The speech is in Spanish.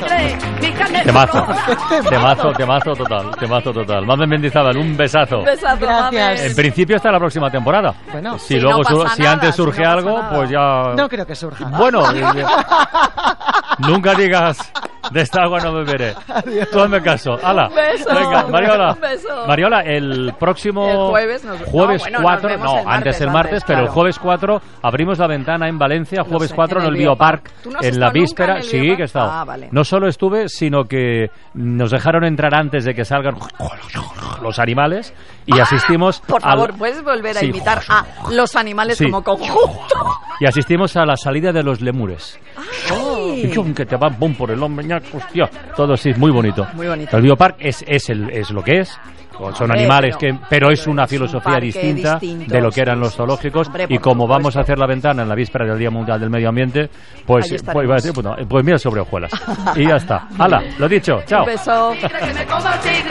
Temazo total. Mamen Mendizábal, un besazo. Gracias. En principio hasta la próxima temporada. Bueno, si luego si antes surge algo, pues ya. No creo que surja. Bueno, nunca digas de esta agua no beberé. Tú hazme caso. ¡Hala! Venga, Mariola. Mariola, el próximo jueves 4, antes el martes, pero el jueves 4 abrimos la ventana en Valencia, jueves 4 en el Biopark, en la víspera. Sí, que he estado. Vale. No solo estuve, sino que nos dejaron entrar antes de que salgan los animales y asistimos. Por favor, ¿puedes volver a imitar a los animales como conjunto? Y asistimos a la salida de los lemures. Que te van por el hombre, hostia, todo sí, muy bonito. Muy bonito. El Biopark es lo que es. Son animales pero es una filosofía distinta de lo que eran los zoológicos. Y como vamos a hacer la ventana en la víspera del Día Mundial del Medio Ambiente, pues mira sobre hojuelas. Y ya está. ¡Hala! Lo dicho. Chao. Un beso.